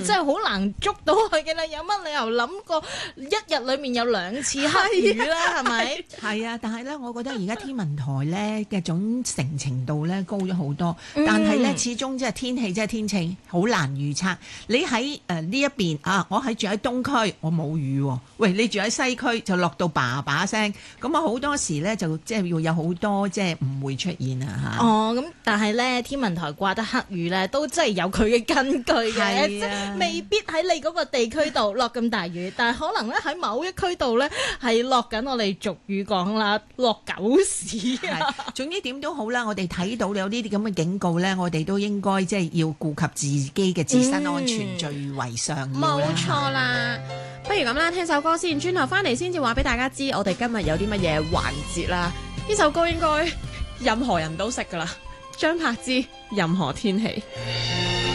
真係好難捉到佢嘅啦。有乜理由諗過一日裡面有2次黑雨啦？係咪？ 係啊，但係咧，我覺得而家天文台咧嘅準成程度咧高咗好多，但係咧始終即係天氣，即係天氣好難預測。你喺呢一邊啊，我係住喺東區，我冇雨喎。喂，你住喺西區就落到把把聲，咁啊好多時咧就即係要有好多即係誤會出現啊嚇。 哦，咁但係咧天文台掛得黑雨咧，都真係有佢嘅根據嘅，即係未必喺你嗰個地區度落咁大雨，但係可能咧喺某一區度咧係落緊我哋俗語講啦，落狗屎啊！ 總之點都好啦，我哋睇到有呢啲咁嘅警告咧，我哋都應該即係要顧及自己嘅自身安全最為上要啦。 冇錯啦，不如咁啦，聽首歌先，轉頭翻嚟先至話俾大家知，我哋今日有啲乜嘢環節啦。呢首歌應該任何人都識噶啦，張柏芝《任何天氣》。